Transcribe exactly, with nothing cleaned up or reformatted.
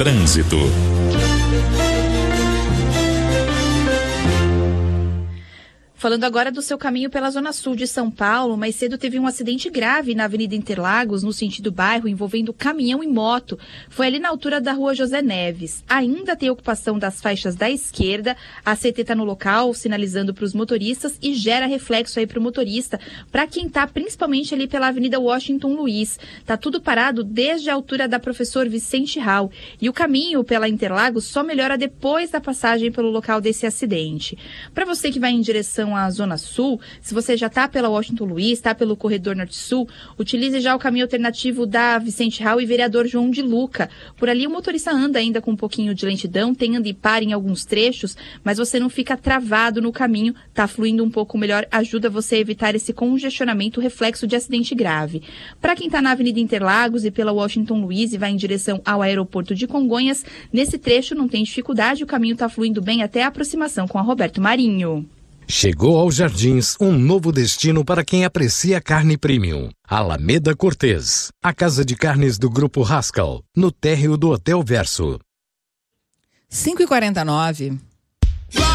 Trânsito. Falando agora do seu caminho pela zona sul de São Paulo, mais cedo teve um acidente grave na Avenida Interlagos, no sentido bairro, envolvendo caminhão e moto. Foi ali na altura da Rua José Neves. Ainda tem ocupação das faixas da esquerda. A C T está no local, sinalizando para os motoristas e gera reflexo aí para o motorista, para quem está principalmente ali pela Avenida Washington Luiz. Tá tudo parado desde a altura da Professor Vicente Hall. E o caminho pela Interlagos só melhora depois da passagem pelo local desse acidente. Para você que vai em direção à Zona Sul, se você já está pela Washington Luiz, está pelo Corredor Norte-Sul, utilize já o caminho alternativo da Vicente Hall e Vereador João de Luca. Por ali o motorista anda ainda com um pouquinho de lentidão, tem anda e para em alguns trechos, mas você não fica travado no caminho, está fluindo um pouco melhor, ajuda você a evitar esse congestionamento reflexo de acidente grave. Para quem está na Avenida Interlagos e pela Washington Luiz e vai em direção ao aeroporto de Congonhas, nesse trecho não tem dificuldade, o caminho está fluindo bem até a aproximação com a Roberto Marinho. Chegou aos Jardins um novo destino para quem aprecia carne premium. Alameda Cortez, a casa de carnes do Grupo Haskell, no térreo do Hotel Verso. cinco e quarenta e nove.